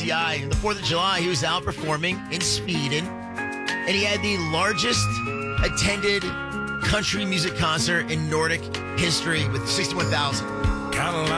UCI. On the 4th of July, he was out performing in Sweden, and he had the largest attended country music concert in Nordic history with 61,000.